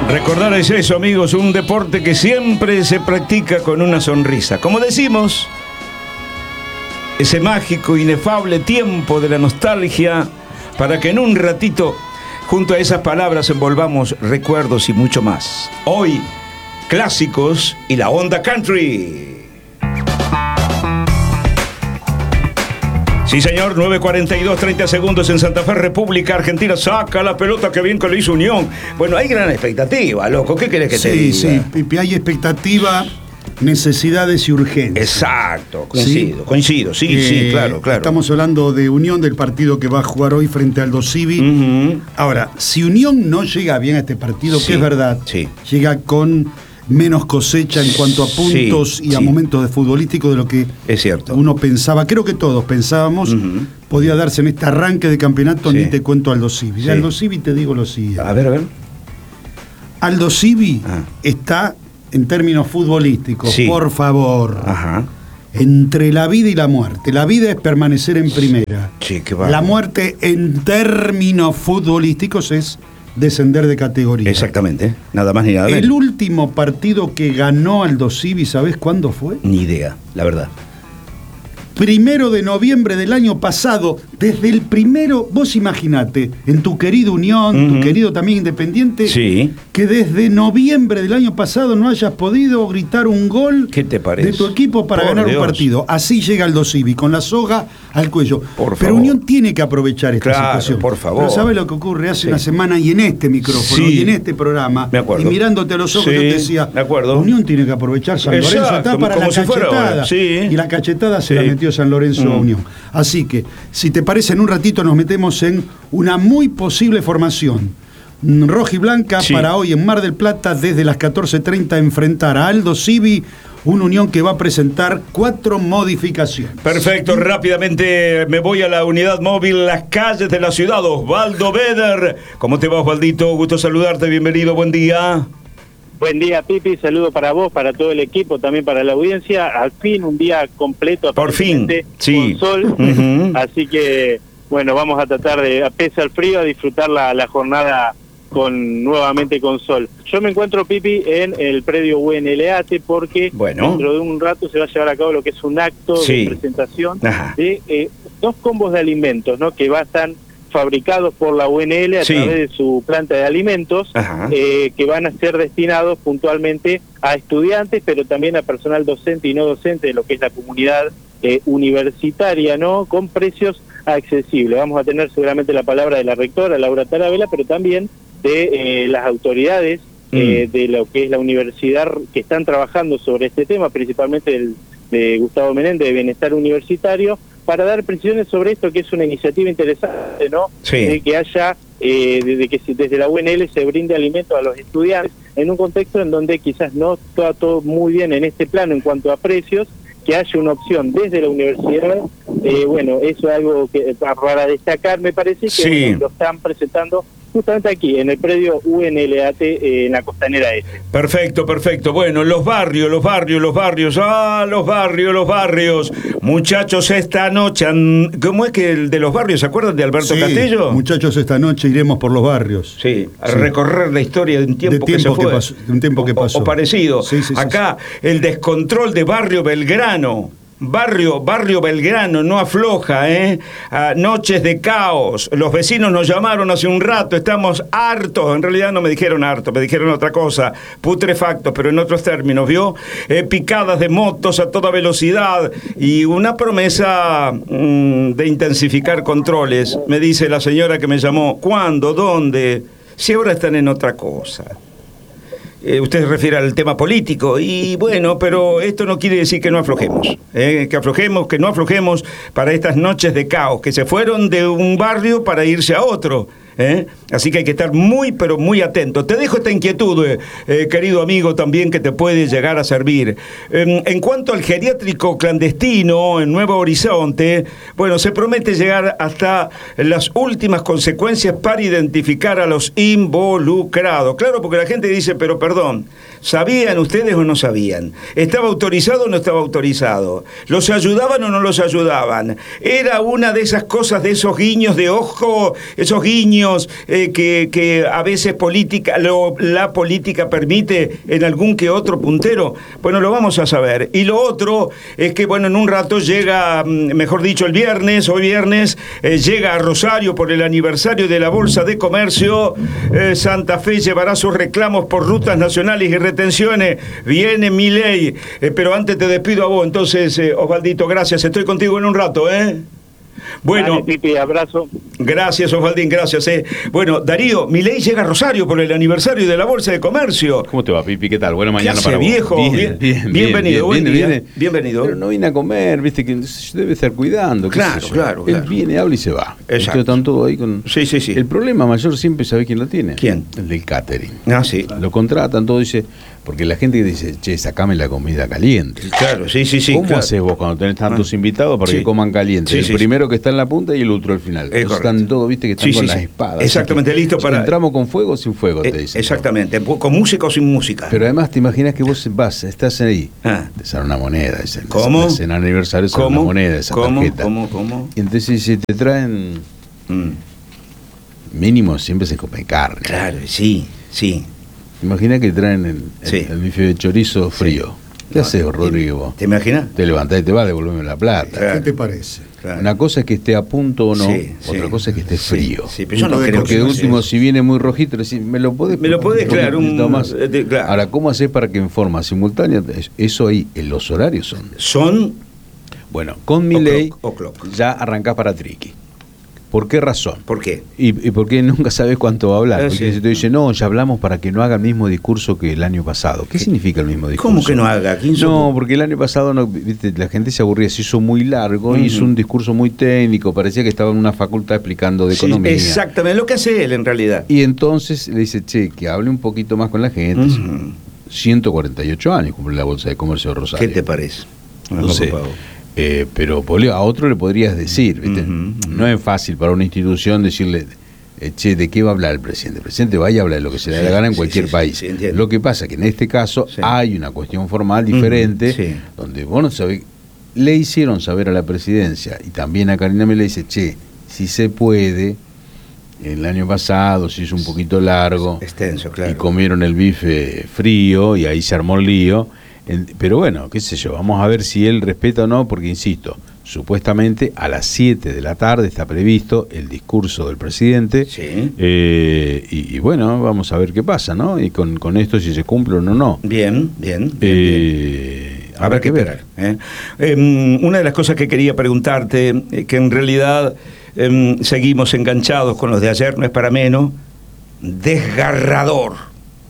Recordar es eso, amigos, un deporte que siempre se practica con una sonrisa. Como decimos, ese mágico, inefable tiempo de la nostalgia, para que en un ratito, junto a esas palabras, envolvamos recuerdos y mucho más. Hoy, clásicos y la onda country. Sí, señor, 9:42, 30 segundos en Santa Fe, República Argentina. Saca la pelota, que bien que le hizo Unión. Bueno, hay gran expectativa, loco. ¿Qué querés que te diga? Sí, Pipi, hay expectativa, necesidades y urgencias. Exacto, coincido. Sí, claro. Estamos hablando de Unión, del partido que va a jugar hoy frente al Aldo Civi. Uh-huh. Ahora, si Unión no llega bien a este partido, que es verdad, llega con menos cosecha en cuanto a puntos y a momentos de futbolístico de lo que es cierto. Uno pensaba, creo que todos pensábamos, podía darse en este arranque de campeonato. Ni te cuento Aldo Civi. De Aldo Civi te digo lo siguiente. A ver. Aldo Civi está, en términos futbolísticos, por favor, entre la vida y la muerte. La vida es permanecer en primera. La muerte, en términos futbolísticos, es descender de categoría. Exactamente, nada más ni nada menos. El último partido que ganó Aldo Civi, ¿sabés cuándo fue? Ni idea, la verdad. 1 de noviembre del año pasado. Desde el primero, vos imaginate, en tu querido Unión, tu querido también Independiente, que desde noviembre del año pasado no hayas podido gritar un gol. ¿Qué te parece? De tu equipo para ganar un partido. Así llega Aldo Civi, con la soga al cuello. Pero Unión tiene que aprovechar esta situación. Por favor. Pero ¿sabes lo que ocurre? Hace una semana, y en este micrófono, y en este programa, y mirándote a los ojos, yo te decía, Unión tiene que aprovechar. San Lorenzo está para la cachetada. Y la cachetada se la metió San Lorenzo a Unión. Así que, si te parece, en un ratito nos metemos en una muy posible formación roja y blanca para hoy en Mar del Plata, desde las 14:30, enfrentar a Aldo Civi, una Unión que va a presentar 4 modificaciones. Perfecto, rápidamente me voy a la unidad móvil, las calles de la ciudad. Osvaldo Beder, ¿cómo te va, Osvaldito? Gusto saludarte, bienvenido, buen día. Buen día, Pipi, saludo para vos, para todo el equipo, también para la audiencia. Al fin, un día completo, por fin, con sol. Así que, bueno, vamos a tratar de, a pesar del frío, a disfrutar la jornada nuevamente con sol. Yo me encuentro, Pipi, en el predio UNLAT porque dentro de un rato se va a llevar a cabo lo que es un acto de presentación de 2 combos de alimentos, ¿no? Que están fabricados por la UNL a través de su planta de alimentos, que van a ser destinados puntualmente a estudiantes, pero también a personal docente y no docente de lo que es la comunidad universitaria, ¿no? Con precios accesibles. Vamos a tener seguramente la palabra de la rectora, Laura Tarabella, pero también de las autoridades de lo que es la universidad, que están trabajando sobre este tema, principalmente de Gustavo Menéndez, de Bienestar Universitario, para dar precisiones sobre esto, que es una iniciativa interesante, ¿no? De que haya, de que desde la UNL se brinde alimento a los estudiantes, en un contexto en donde quizás no está todo muy bien en este plano en cuanto a precios, que haya una opción desde la universidad. Bueno, eso es algo que para destacar, me parece, que lo están presentando justamente aquí, en el predio UNLAT, en la Costanera Este. Perfecto. Bueno, los barrios. Los barrios. Muchachos, esta noche, ¿cómo es que el de los barrios, se acuerdan de Alberto Castillo? Muchachos, esta noche iremos por los barrios. A recorrer la historia de un tiempo que se fue. De un tiempo que pasó. O parecido. Acá, el descontrol de Barrio Belgrano. Barrio Belgrano no afloja, noches de caos. Los vecinos nos llamaron hace un rato, estamos hartos. En realidad no me dijeron hartos, me dijeron otra cosa, putrefactos, pero en otros términos, ¿vio? Picadas de motos a toda velocidad y una promesa de intensificar controles. Me dice la señora que me llamó, ¿cuándo? ¿Dónde? Si ahora están en otra cosa. Usted se refiere al tema político, y bueno, pero esto no quiere decir que no aflojemos, que no aflojemos para estas noches de caos, que se fueron de un barrio para irse a otro. Así que hay que estar muy, pero muy atento. Te dejo esta inquietud, querido amigo, también, que te puede llegar a servir. En cuanto al geriátrico clandestino en Nuevo Horizonte, bueno, se promete llegar hasta las últimas consecuencias para identificar a los involucrados. Claro, porque la gente dice, pero perdón, ¿Sabían ustedes o no sabían? ¿Estaba autorizado o no estaba autorizado? ¿Los ayudaban o no los ayudaban? Era una de esas cosas, de esos guiños de ojo, esos guiños que a veces la política permite en algún que otro puntero. Bueno, lo vamos a saber. Y lo otro es que, bueno, en un rato llega, mejor dicho, hoy viernes, llega a Rosario por el aniversario de la Bolsa de Comercio. Santa Fe llevará sus reclamos por rutas nacionales y retenciones. Viene Milei, pero antes te despido a vos. Entonces, Osvaldito, gracias. Estoy contigo en un rato, Bueno, dale, Pipi, abrazo. Gracias, Osvaldín, gracias. Bueno, Darío, Milei llega a Rosario por el aniversario de la Bolsa de Comercio. ¿Cómo te va, Pipi? ¿Qué tal? Buena mañana para vos. Viejo? Bienvenido, buen día. Bienvenido. Pero no vine a comer, viste, que debe estar cuidando. Claro. Él viene, habla y se va. Exacto. Están todos ahí con... Sí. El problema mayor siempre, ¿sabés quién lo tiene? ¿Quién? El del catering. Sí. Lo contratan, todo dice... Porque la gente dice, che, sacame la comida caliente. Claro, sí. ¿Cómo haces vos cuando tenés tantos invitados para que coman caliente? El primero que está en la punta y el otro al final. Están todos, viste, que están con las espadas. Exactamente, listo para... Entramos con fuego o sin fuego, te dicen. Exactamente, con música o sin música. Pero además te imaginas que vos estás ahí, te salen una moneda. ¿Cómo? En el aniversario sale una moneda, esa tarjeta. ¿Cómo? Y entonces si te traen... Mínimo siempre se come carne. Claro, sí. Imagina que traen el bife de chorizo frío. ¿Qué haces, Rodrigo? ¿Te imaginas? Te levantás y te vas a devolverme la plata. ¿Qué te parece? Claro. Una cosa es que esté a punto o no, otra cosa es que esté frío. Sí, pero yo no creo porque de último, si viene muy rojito, decís, ¿me lo podés claro, más? Claro. Ahora, ¿cómo hacer para que en forma simultánea, eso ahí, los horarios son? Bueno, con Milei ya arrancás para Triqui. ¿Por qué razón? ¿Por qué? Y porque nunca sabes cuánto va a hablar. Porque si te dice, no, ya hablamos para que no haga el mismo discurso que el año pasado. ¿Qué significa el mismo discurso? ¿Cómo que no haga? No, porque el año pasado ¿viste? La gente se aburría, se hizo muy largo, hizo un discurso muy técnico, parecía que estaba en una facultad explicando de economía. Exactamente, lo que hace él en realidad. Y entonces le dice, che, que hable un poquito más con la gente. 148 años cumple la Bolsa de Comercio de Rosario. ¿Qué te parece? No sé. Pero a otro le podrías decir, ¿viste? No es fácil para una institución decirle, che, ¿de qué va a hablar el presidente? El presidente vaya a hablar de lo que se le dé la gana en cualquier país. Lo que pasa es que en este caso hay una cuestión formal diferente, donde vos no sabés, le hicieron saber a la presidencia y también a Karina Milei, dice, che, si se puede, el año pasado se hizo un poquito largo, extenso, claro, y comieron el bife frío y ahí se armó el lío. Pero bueno, qué sé yo, vamos a ver si él respeta o no, porque insisto, supuestamente a las 7 de la tarde está previsto el discurso del presidente, y bueno, vamos a ver qué pasa, ¿no? Y con esto si se cumple o no. Bien. Habrá que esperar. Una de las cosas que quería preguntarte, que en realidad seguimos enganchados con los de ayer, no es para menos, desgarrador.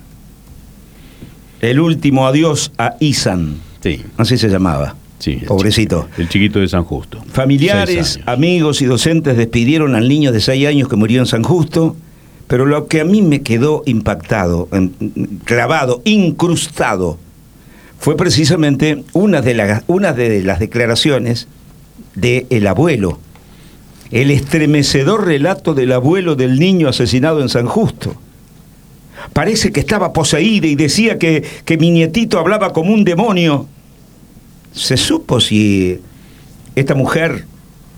El último adiós a Isan. Sí. Así se llamaba. Sí, pobrecito. El chiquito de San Justo. Familiares, amigos y docentes despidieron al niño de 6 años que murió en San Justo, pero lo que a mí me quedó impactado, clavado, incrustado, fue precisamente una de las declaraciones del abuelo. El estremecedor relato del abuelo del niño asesinado en San Justo. Parece que estaba poseída y decía que mi nietito hablaba como un demonio. ¿Se supo si esta mujer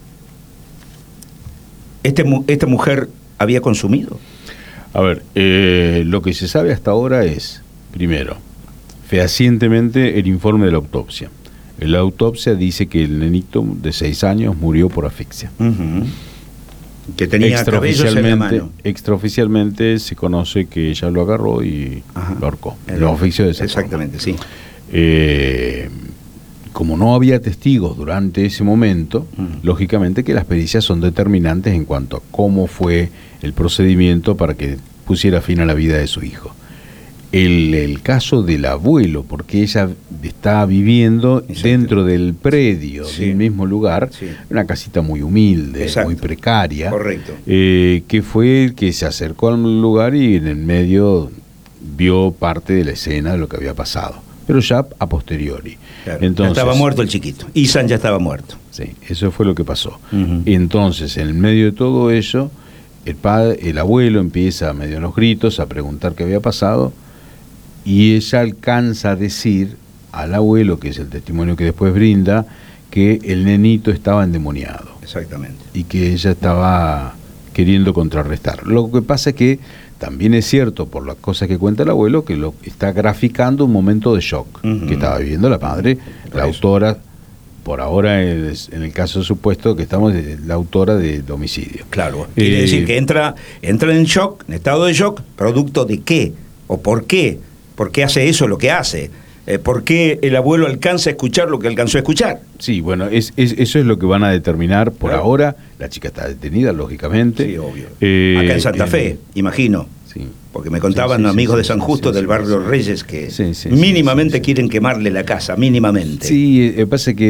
había consumido? A ver, lo que se sabe hasta ahora es, primero, fehacientemente el informe de la autopsia. La autopsia dice que el nenito de 6 años murió por asfixia. Que tenía cabellos en la mano. Extraoficialmente se conoce que ella lo agarró y lo ahorcó. Lo asfixió de esa exactamente, forma. Sí. Como no había testigos durante ese momento, lógicamente que las pericias son determinantes en cuanto a cómo fue el procedimiento para que pusiera fin a la vida de su hijo. El caso del abuelo, porque ella está viviendo dentro del predio del mismo lugar, una casita muy humilde, muy precaria, que fue el que se acercó al lugar y en el medio vio parte de la escena de lo que había pasado, pero ya a posteriori. Claro, entonces, ya estaba muerto el chiquito, Isan ya estaba muerto. Sí, eso fue lo que pasó. Entonces, en el medio de todo eso, el abuelo empieza, medio en los gritos, a preguntar qué había pasado. y ella alcanza a decir al abuelo, que es el testimonio que después brinda, que el nenito estaba endemoniado. Exactamente. Y que ella estaba queriendo contrarrestar. Lo que pasa es que también es cierto, por las cosas que cuenta el abuelo, que lo está graficando un momento de shock que estaba viviendo la madre, la autora, por ahora en el caso supuesto que estamos, la autora del homicidio. Claro, quiere decir que entra en shock, en estado de shock, producto de qué, o por qué hace eso lo que hace. ¿Por qué el abuelo alcanza a escuchar lo que alcanzó a escuchar? Sí, bueno, eso es lo que van a determinar por ahora. La chica está detenida, lógicamente. Sí, obvio. Acá en Santa Fe, imagino. Sí. Porque me contaban amigos de San Justo del barrio Reyes que mínimamente quieren quemarle la casa, mínimamente. Sí, pasa que,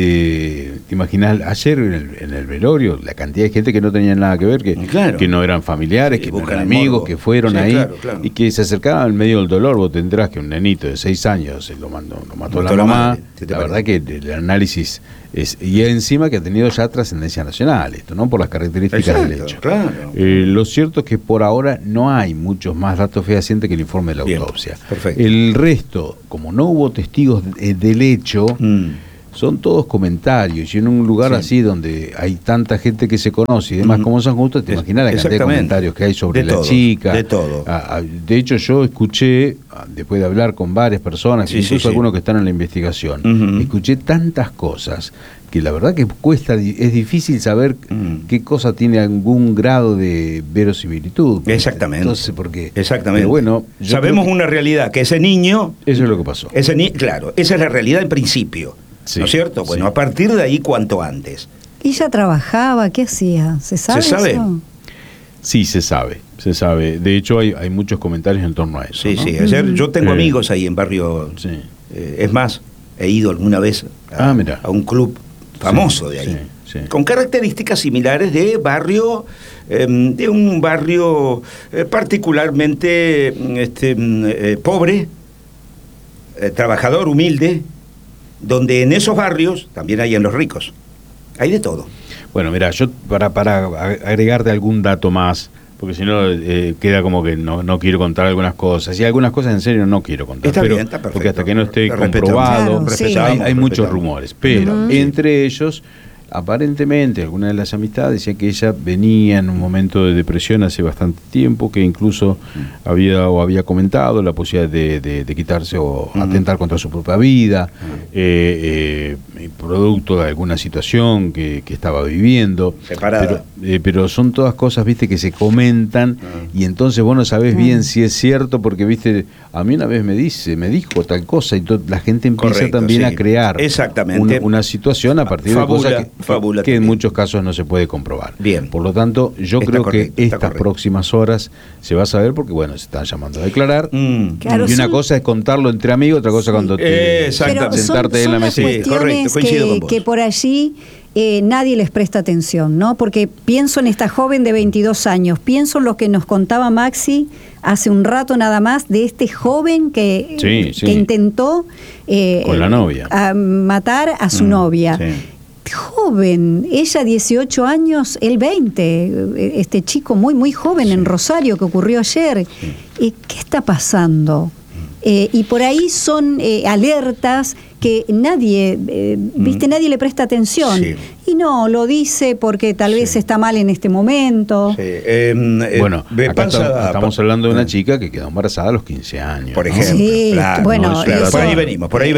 te imaginas, ayer en el velorio, la cantidad de gente que no tenía nada que ver, que no eran familiares, que no eran amigos, que fueron ahí, claro. Y que se acercaban en medio del dolor. Vos tendrás que un nenito de 6 años lo mató la mamá. La verdad que el análisis y encima que ha tenido ya trascendencia nacional esto, ¿no? Por las características del hecho. Claro. Lo cierto es que por ahora no hay muchos más datos fehacientes que el informe de la autopsia. Perfecto. El resto, como no hubo testigos del hecho, son todos comentarios, y en un lugar así donde hay tanta gente que se conoce y demás como San Justo, te imaginas la cantidad de comentarios que hay sobre la chica. De todo. De hecho, yo escuché, después de hablar con varias personas, incluso algunos que están en la investigación, escuché tantas cosas que la verdad que es difícil saber qué cosa tiene algún grado de verosimilitud. Exactamente. Entonces, porque, exactamente. Pero bueno, sabemos una realidad, que ese niño... Eso es lo que pasó. Claro, esa es la realidad en principio. Sí, ¿no es cierto? Bueno, a partir de ahí, cuanto antes. ¿Ella trabajaba? ¿Qué hacía? ¿Se sabe? ¿Se sabe? Eso? Sí, se sabe. De hecho, hay muchos comentarios en torno a eso. Sí, ¿no? sí. Ayer yo tengo amigos ahí en barrio. Sí. Es más, he ido alguna vez a un club famoso de ahí. Sí. Con características similares de barrio, de un barrio particularmente pobre, trabajador, humilde, donde en esos barrios también hay en los ricos. Hay de todo. Bueno, mira, yo para agregarte algún dato más, porque si no queda como que no quiero contar algunas cosas. Y algunas cosas en serio no quiero contar. Está bien, está perfecto. Porque hasta que no esté comprobado, claro, hay muchos rumores. Pero entre ellos, aparentemente, alguna de las amistades decía que ella venía en un momento de depresión hace bastante tiempo, que incluso había comentado la posibilidad de quitarse o atentar contra su propia vida, producto de alguna situación que estaba viviendo. Separada. Pero son todas cosas, viste, que se comentan y entonces vos no sabés bien si es cierto, porque, viste, a mí una vez me dijo tal cosa, y la gente empieza también a crear una situación a partir de cosas que en muchos casos no se puede comprobar. Bien. Por lo tanto, yo creo que estas próximas horas se va a saber, porque bueno, se están llamando a declarar. Claro, y una cosa es contarlo entre amigos, otra cosa cuando sentarte en la mesa. Correcto, coincido con vos. Que por allí nadie les presta atención, ¿no? Porque pienso en esta joven de 22 años, pienso en lo que nos contaba Maxi hace un rato nada más, de este joven que intentó con la novia matar a su novia. Joven, ella 18 años, él 20, este chico muy muy joven en Rosario, que ocurrió ayer. ¿Qué está pasando? Y por ahí son alertas que nadie le presta atención. Y no, lo dice porque tal vez está mal en este momento. Bueno, acá estamos hablando de una chica que quedó embarazada a los 15 años. Por ejemplo. Sí, claro, bueno, por ahí venimos. Por ahí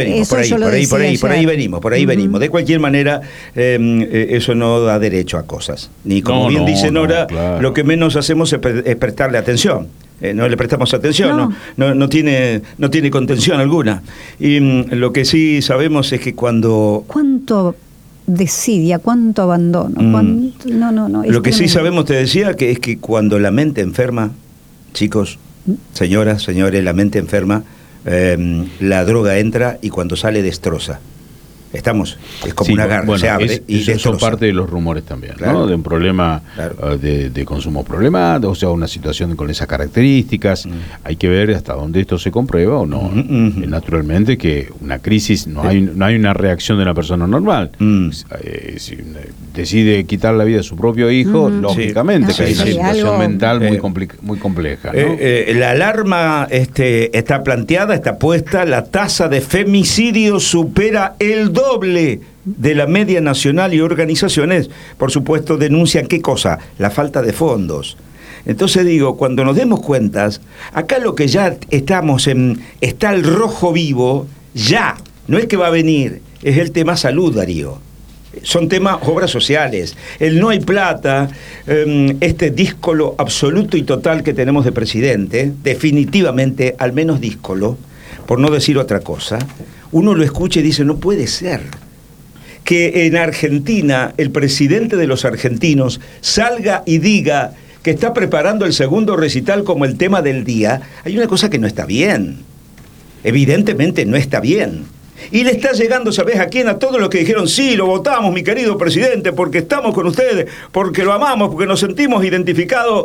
venimos. De cualquier manera, eso no da derecho a cosas. Ni como bien dice Nora, lo que menos hacemos es prestarle atención. No le prestamos atención, no tiene contención alguna. Y lo que sí sabemos es que ¿Cuánto desidia, cuánto abandono? Lo que sí sabemos, te decía, que es que cuando la mente enferma, chicos, señoras, señores, la mente enferma, la droga entra y cuando sale destroza. es como una garra, se abre y eso son parte de los rumores también, claro, ¿no? De un problema de consumo problemático, o sea, una situación con esas características. Hay que ver hasta dónde esto se comprueba o no. Naturalmente que una crisis, no hay una reacción de una persona normal. Si decide quitar la vida a su propio hijo, lógicamente que hay una situación mental muy compleja, ¿no? La alarma está planteada, está puesta, la tasa de femicidio supera el doble de la media nacional y organizaciones, por supuesto, denuncian ¿qué cosa? La falta de fondos. Entonces digo, cuando nos demos cuentas, acá lo que ya está el rojo vivo, ya, no es que va a venir, es el tema salud, Darío. Son temas, obras sociales, el no hay plata, este díscolo absoluto y total que tenemos de presidente, definitivamente, al menos díscolo, por no decir otra cosa, uno lo escucha y dice, no puede ser que en Argentina el presidente de los argentinos salga y diga que está preparando el segundo recital como el tema del día. Hay una cosa que no está bien, evidentemente no está bien. Y le está llegando, ¿sabés a quién? A todos los que dijeron, sí, lo votamos, mi querido presidente, porque estamos con ustedes, porque lo amamos, porque nos sentimos identificados.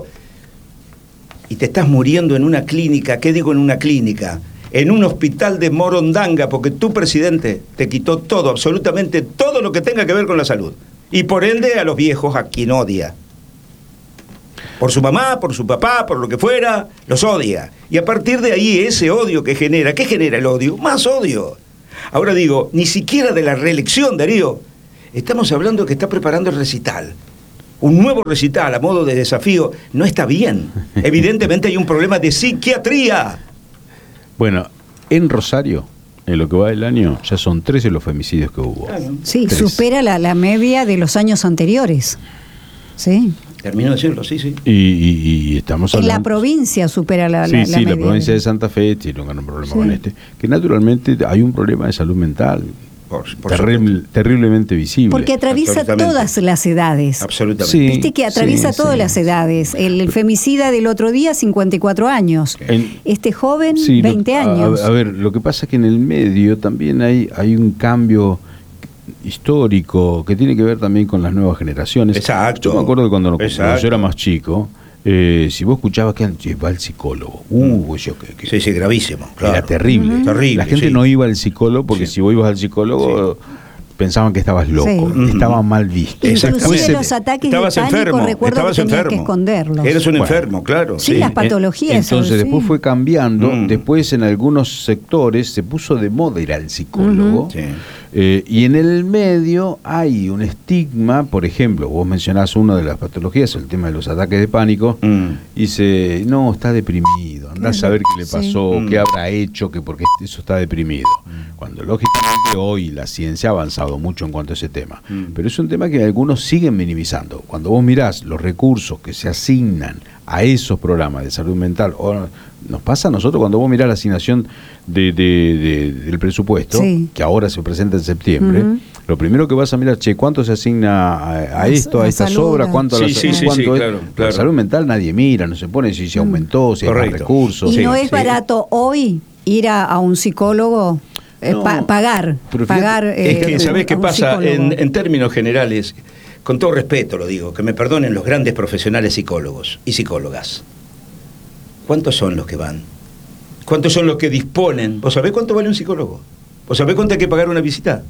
Y te estás muriendo en una clínica, ¿qué digo en una clínica? En un hospital de Morondanga, porque tu presidente te quitó todo, absolutamente todo lo que tenga que ver con la salud. Y por ende a los viejos, a quien odia. Por su mamá, por su papá, por lo que fuera, los odia. Y a partir de ahí, ese odio que genera, ¿qué genera el odio? Más odio. Ahora digo, ni siquiera de la reelección, Darío. Estamos hablando que está preparando el recital. Un nuevo recital a modo de desafío. No está bien. Evidentemente hay un problema de psiquiatría. Bueno, en Rosario, en lo que va del año, ya son 13 los femicidios que hubo. Sí, 3. Supera la media de los años anteriores. Sí. Termino de decirlo, sí. Y estamos hablando... En la provincia supera la media. Sí, la provincia de Santa Fe tiene un gran problema con que naturalmente hay un problema de salud mental. Terriblemente visible. Porque atraviesa todas las edades. Absolutamente. Sí, viste que atraviesa todas las edades. El femicida del otro día, 54 años. Este joven, 20 años. A ver, lo que pasa es que en el medio también hay un cambio histórico que tiene que ver también con las nuevas generaciones. Exacto. Yo me acuerdo de cuando yo era más chico, si vos escuchabas que va al psicólogo, sí, gravísimo, claro. Era terrible. La gente no iba al psicólogo porque si vos ibas al psicólogo pensaban que estabas loco, estaba mal visto. Inclusive los ataques de pánico, recuerdo que tenías que esconderlos. Eres un enfermo, claro. Sí, las patologías. Entonces después fue cambiando, después en algunos sectores se puso de moda ir al psicólogo. Y en el medio hay un estigma, por ejemplo, vos mencionás una de las patologías, el tema de los ataques de pánico, y dice, no, está deprimido, andá a saber qué le pasó, qué habrá hecho, que porque eso está deprimido. Cuando lógicamente hoy la ciencia ha avanzado mucho en cuanto a ese tema, pero es un tema que algunos siguen minimizando. Cuando vos mirás los recursos que se asignan a esos programas de salud mental, o nos pasa a nosotros cuando vos mirás la asignación del presupuesto, que ahora se presenta en septiembre, lo primero que vas a mirar, ¿cuánto se asigna a esto, a estas obras? ¿Cuánto a la claro. La salud mental nadie mira, no se pone si se aumentó, si hay más recursos. Y no es barato hoy ir a un psicólogo, pagar. Es que, ¿sabés qué pasa? En términos generales, con todo respeto lo digo, que me perdonen los grandes profesionales psicólogos y psicólogas. ¿Cuántos son los que van? ¿Cuántos son los que disponen? ¿Vos sabés cuánto vale un psicólogo? ¿Vos sabés cuánto hay que pagar una visita?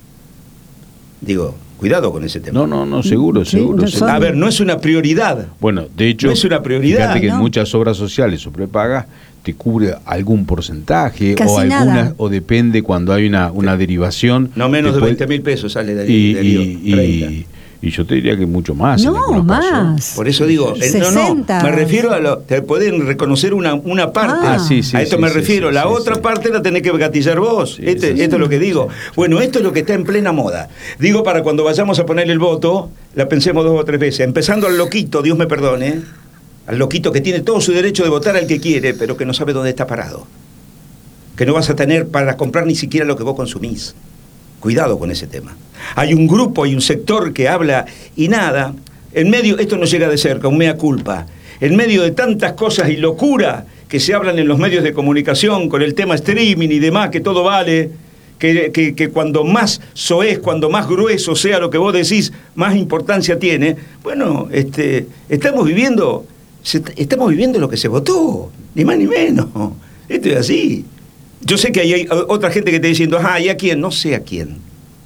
Digo, cuidado con ese tema. No, seguro. A ver, no es una prioridad. Bueno, de hecho, no es una prioridad. Fíjate que en muchas obras sociales o prepagas te cubre algún porcentaje o depende cuando hay una derivación. No menos de 20.000 pesos sale de ahí. Y yo te diría que mucho más. No, más. Casos. Por eso digo, 60. Me refiero a te pueden reconocer una parte. A esto me refiero. La otra parte la tenés que gatillar vos. Esto es lo que digo. Bueno, esto es lo que está en plena moda. Digo, para cuando vayamos a poner el voto, la pensemos 2 o 3 veces. Empezando al loquito, Dios me perdone, al loquito que tiene todo su derecho de votar al que quiere, pero que no sabe dónde está parado. Que no vas a tener para comprar ni siquiera lo que vos consumís. Cuidado con ese tema. Hay un grupo, hay un sector que habla y nada. En medio, esto no llega de cerca, un mea culpa. En medio de tantas cosas y locura que se hablan en los medios de comunicación con el tema streaming y demás, que todo vale, que cuando más soez, cuando más grueso sea lo que vos decís, más importancia tiene. Bueno, estamos viviendo lo que se votó, ni más ni menos. Esto es así. Yo sé que hay otra gente que está diciendo, ¿y a quién? No sé a quién.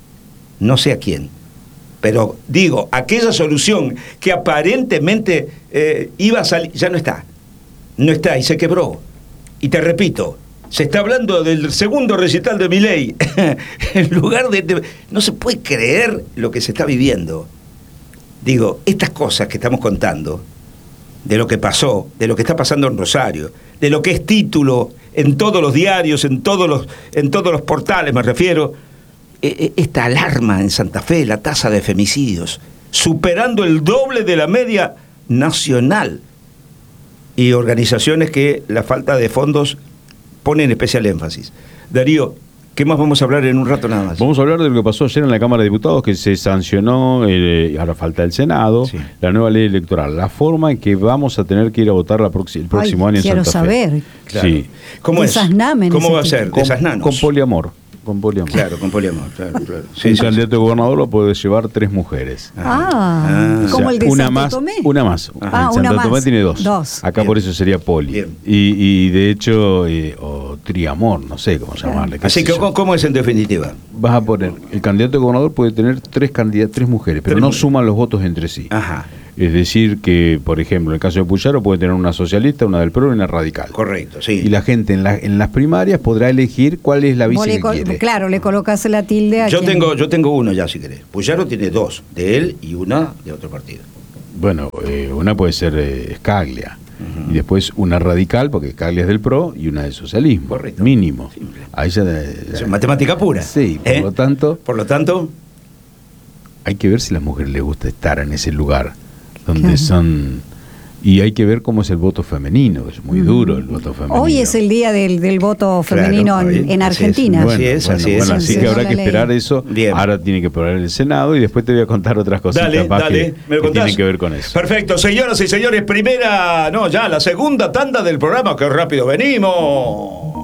Pero digo, aquella solución que aparentemente iba a salir, ya no está y se quebró. Y te repito, se está hablando del segundo recital de Milei. En lugar de... No se puede creer lo que se está viviendo. Digo, estas cosas que estamos contando, de lo que pasó, de lo que está pasando en Rosario, de lo que es título en todos los diarios, en todos los portales, me refiero, esta alarma en Santa Fe, la tasa de femicidios, superando el doble de la media nacional, y organizaciones que la falta de fondos ponen especial énfasis. Darío, ¿qué más vamos a hablar en un rato nada más? Vamos a hablar de lo que pasó ayer en la Cámara de Diputados, que se sancionó, ahora falta el Senado, sí, la nueva ley electoral, la forma en que vamos a tener que ir a votar el próximo año en Santa Fe. Quiero saber. Claro. Sí. ¿Cómo va a ser? Con poliamor. Claro, con poliamor. Claro. Sí, un candidato de gobernador lo puede llevar 3 mujeres. Como el de Santo Tomé. Una más. En Santo Tomé tiene 2. Acá bien, por eso sería poli. Y de hecho, o triamor, no sé cómo llamarle. Así que, ¿cómo es en definitiva? Vas a poner, el candidato de gobernador puede tener 3 mujeres, pero no suman los votos entre sí. Ajá. Es decir que, por ejemplo, en el caso de Puyaro puede tener una socialista, una del PRO y una radical. Correcto, sí. Y la gente en las primarias podrá elegir cuál es la vice que quiere. Claro, le colocas la tilde a yo tengo uno ya, si querés. Puyaro tiene 2, de él y una de otro partido. Bueno, una puede ser Scaglia. Y después una radical, porque Scaglia es del PRO, y una del socialismo. Correcto. Mínimo. Ahí ya es matemática pura. Sí, por lo tanto, hay que ver si a las mujeres les gusta estar en ese lugar donde son, y hay que ver cómo es el voto femenino, es muy duro el voto femenino. Hoy es el día del voto femenino, claro, en Argentina. Así que habrá que esperar eso. Bien. Ahora tiene que esperar el Senado y después te voy a contar otras cositas que tienen que ver con eso. Perfecto, señoras y señores, la segunda tanda del programa, que rápido venimos.